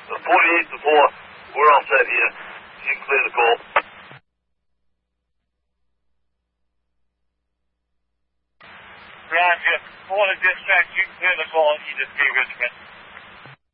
48 to 4. We're all set here. You can clear the call. Roger. All the dispatch, you can clear the call. You just gave Richmond.